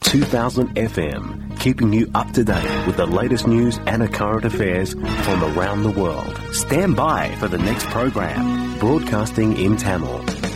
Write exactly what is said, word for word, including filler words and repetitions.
two thousand F M, keeping you up to date with the latest news and current affairs from around the world. Stand by for the next program, broadcasting in Tamil.